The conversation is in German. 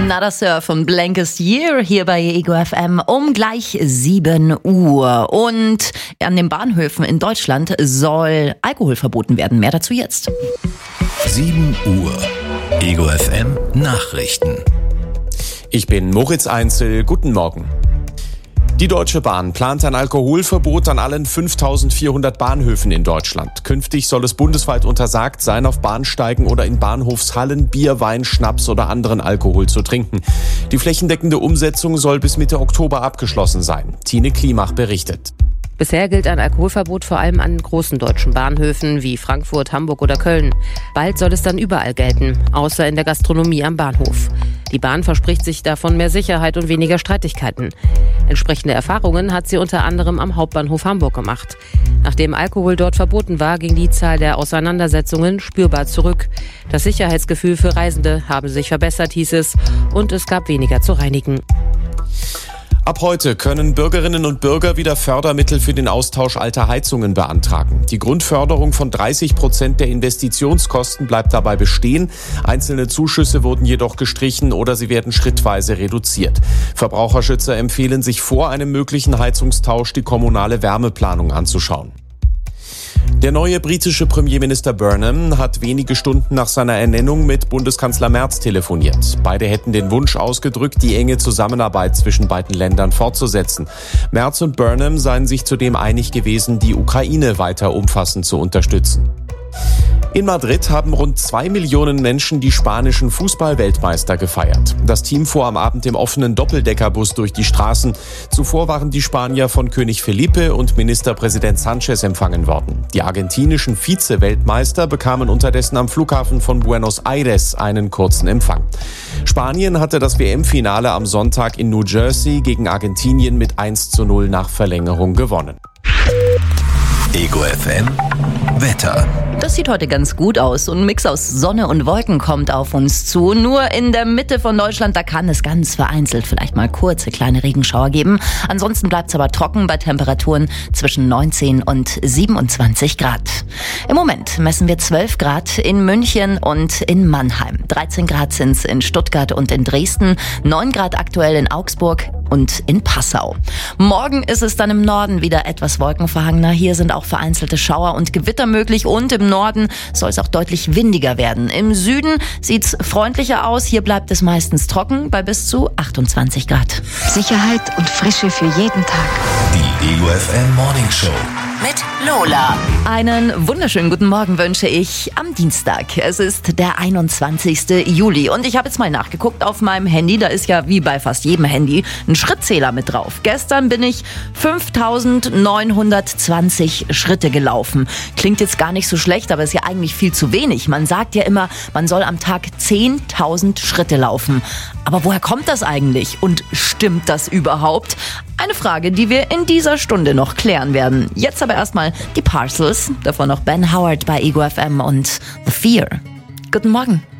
Nada Surf und Blankest Year hier bei Ego FM um gleich 7 Uhr. Und an den Bahnhöfen in Deutschland soll Alkohol verboten werden. Mehr dazu jetzt. 7 Uhr. Ego FM Nachrichten. Ich bin Moritz Einzel. Guten Morgen. Die Deutsche Bahn plant ein Alkoholverbot an allen 5.400 Bahnhöfen in Deutschland. Künftig soll es bundesweit untersagt sein, auf Bahnsteigen oder in Bahnhofshallen Bier, Wein, Schnaps oder anderen Alkohol zu trinken. Die flächendeckende Umsetzung soll bis Mitte Oktober abgeschlossen sein. Tine Klimach berichtet. Bisher gilt ein Alkoholverbot vor allem an großen deutschen Bahnhöfen wie Frankfurt, Hamburg oder Köln. Bald soll es dann überall gelten, außer in der Gastronomie am Bahnhof. Die Bahn verspricht sich davon mehr Sicherheit und weniger Streitigkeiten. Entsprechende Erfahrungen hat sie unter anderem am Hauptbahnhof Hamburg gemacht. Nachdem Alkohol dort verboten war, ging die Zahl der Auseinandersetzungen spürbar zurück. Das Sicherheitsgefühl für Reisende habe sich verbessert, hieß es, und es gab weniger zu reinigen. Ab heute können Bürgerinnen und Bürger wieder Fördermittel für den Austausch alter Heizungen beantragen. Die Grundförderung von 30% der Investitionskosten bleibt dabei bestehen. Einzelne Zuschüsse wurden jedoch gestrichen oder sie werden schrittweise reduziert. Verbraucherschützer empfehlen, sich vor einem möglichen Heizungstausch die kommunale Wärmeplanung anzuschauen. Der neue britische Premierminister Burnham hat wenige Stunden nach seiner Ernennung mit Bundeskanzler Merz telefoniert. Beide hätten den Wunsch ausgedrückt, die enge Zusammenarbeit zwischen beiden Ländern fortzusetzen. Merz und Burnham seien sich zudem einig gewesen, die Ukraine weiter umfassend zu unterstützen. In Madrid haben rund 2 Millionen Menschen die spanischen Fußball-Weltmeister gefeiert. Das Team fuhr am Abend im offenen Doppeldeckerbus durch die Straßen. Zuvor waren die Spanier von König Felipe und Ministerpräsident Sanchez empfangen worden. Die argentinischen Vize-Weltmeister bekamen unterdessen am Flughafen von Buenos Aires einen kurzen Empfang. Spanien hatte das WM-Finale am Sonntag in New Jersey gegen Argentinien mit 1:0 nach Verlängerung gewonnen. Ego FM Wetter. Das sieht heute ganz gut aus. So ein Mix aus Sonne und Wolken kommt auf uns zu. Nur in der Mitte von Deutschland, da kann es ganz vereinzelt vielleicht mal kurze kleine Regenschauer geben. Ansonsten bleibt es aber trocken bei Temperaturen zwischen 19 und 27 Grad. Im Moment messen wir 12 Grad in München und in Mannheim. 13 Grad sind es in Stuttgart und in Dresden. 9 Grad aktuell in Augsburg und in Passau. Morgen ist es dann im Norden wieder etwas wolkenverhangener. Hier sind auch vereinzelte Schauer und Gewitter möglich und im Norden soll es auch deutlich windiger werden. Im Süden sieht's freundlicher aus. Hier bleibt es meistens trocken bei bis zu 28 Grad. Sicherheit und Frische für jeden Tag. Die Ego FM Morning Show. Mit Lola. Einen wunderschönen guten Morgen wünsche ich am Dienstag. Es ist der 21. Juli und ich habe jetzt mal nachgeguckt auf meinem Handy. Da ist ja wie bei fast jedem Handy ein Schrittzähler mit drauf. Gestern bin ich 5.920 Schritte gelaufen. Klingt jetzt gar nicht so schlecht, aber ist ja eigentlich viel zu wenig. Man sagt ja immer, man soll am Tag 10.000 Schritte laufen. Aber woher kommt das eigentlich? Und stimmt das überhaupt? Eine Frage, die wir in dieser Stunde noch klären werden. Jetzt aber erstmal die Parcels, davon noch Ben Howard bei Ego FM und The Fear. Guten Morgen.